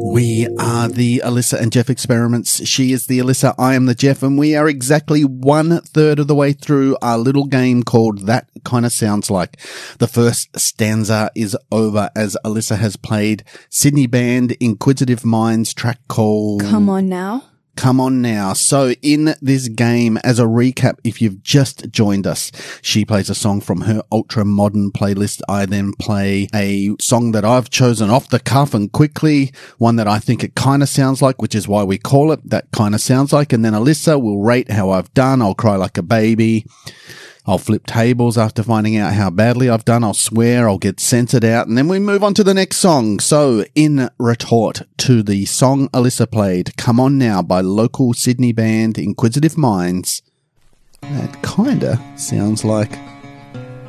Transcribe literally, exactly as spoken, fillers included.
We are the Alyssa and Jeff experiments. She is the Alyssa, I am the Jeff, and we are exactly one third of the way through our little game called That Kinda Sounds Like. The first stanza is over as Alyssa has played Sydney band Inquisitive Minds track called Come On Now. Come On Now. So in this game, as a recap, if you've just joined us, she plays a song from her ultra modern playlist. I then play a song that I've chosen off the cuff and quickly, one that I think it kind of sounds like, which is why we call it That Kind of Sounds Like. And then Alyssa will rate how I've done. I'll cry like a baby. I'll flip tables after finding out how badly I've done. I'll swear, I'll get censored out, and then we move on to the next song. So, in retort to the song Alyssa played, Come On Now by local Sydney band Inquisitive Minds, that kinda sounds like